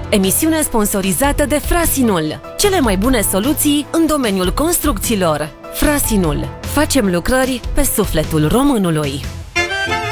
Emisiune sponsorizată de Frasinul. Cele mai bune soluții în domeniul construcțiilor. Frasinul. Facem lucrări pe sufletul românului.